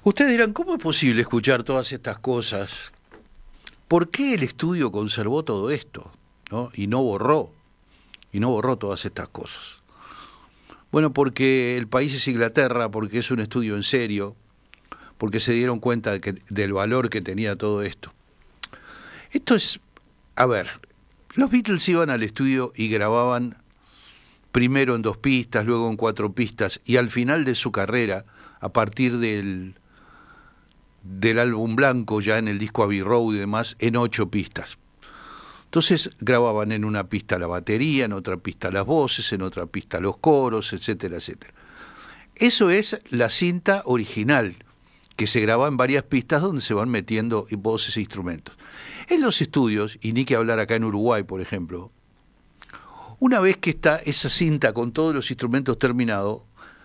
Ustedes dirán, ¿cómo es posible escuchar todas estas cosas? ¿Por qué el estudio conservó todo esto, ¿no? Y no borró todas estas cosas? Bueno, porque el país es Inglaterra, porque es un estudio en serio, porque se dieron cuenta del valor que tenía todo esto. Esto es, a ver, los Beatles iban al estudio y grababan primero en 2 pistas, luego en 4 pistas, y al final de su carrera, a partir del álbum blanco, ya en el disco Abbey Road y demás, en 8 pistas. Entonces grababan en una pista la batería, en otra pista las voces, en otra pista los coros, etcétera, etcétera. Eso es la cinta original, que se graba en varias pistas donde se van metiendo voces e instrumentos. En los estudios, y ni que hablar acá en Uruguay, por ejemplo, una vez que está esa cinta con todos los instrumentos terminados,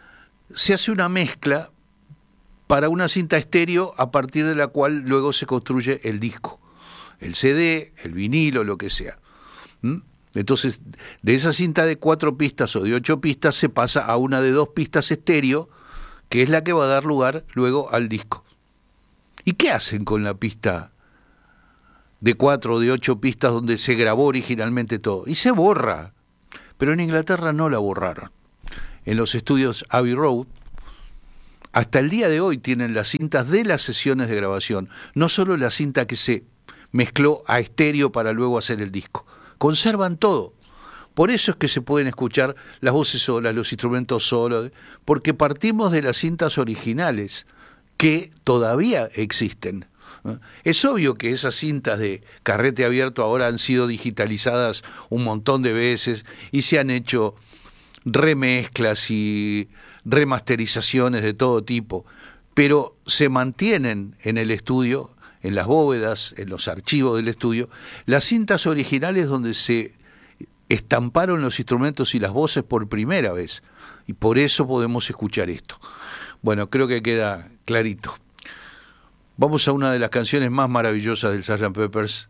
se hace una mezcla para una cinta estéreo a partir de la cual luego se construye el disco, el CD, el vinilo, lo que sea. Entonces, de esa cinta de 4 pistas o de 8 pistas se pasa a una de 2 pistas estéreo, que es la que va a dar lugar luego al disco. ¿Y qué hacen con la pista de 4 o de 8 pistas donde se grabó originalmente todo? Y se borra. Pero en Inglaterra no la borraron. En los estudios Abbey Road, hasta el día de hoy tienen las cintas de las sesiones de grabación, no solo la cinta que se mezcló a estéreo para luego hacer el disco. Conservan todo. Por eso es que se pueden escuchar las voces solas, los instrumentos solos, porque partimos de las cintas originales que todavía existen. Es obvio que esas cintas de carrete abierto ahora han sido digitalizadas un montón de veces y se han hecho remezclas y remasterizaciones de todo tipo, pero se mantienen en el estudio, en las bóvedas, en los archivos del estudio, las cintas originales donde se estamparon los instrumentos y las voces por primera vez, y por eso podemos escuchar esto. Bueno, creo que queda clarito. Vamos a una de las canciones más maravillosas del Sgt. Pepper's.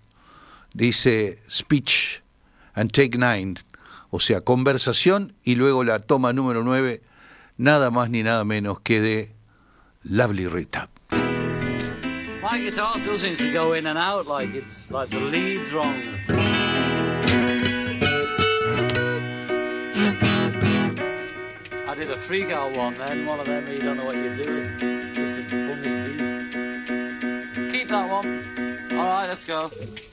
Dice Speech and Take 9, o sea, conversación y luego la toma número 9, nada más ni nada menos que de Lovely Rita. My guitar still seems to go in and out like it's like the lead's wrong. I did a freak out one then, one of them you don't know what you're doing. Just a funny piece. Keep that one. Alright, let's go.